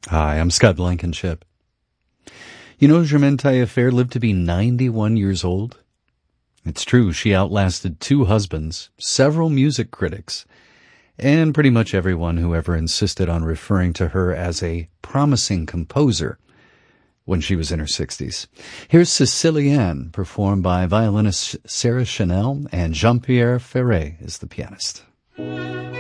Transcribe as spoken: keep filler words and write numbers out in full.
Hi, I'm Scott Blankenship. You know, Germaine Taillefer lived to be ninety-one years old. It's true, she outlasted two husbands, several music critics, and pretty much everyone who ever insisted on referring to her as a promising composer when she was in her sixties. Here's Sicilienne, performed by violinist Sarah Chanel, and Jean-Pierre Ferré is the pianist.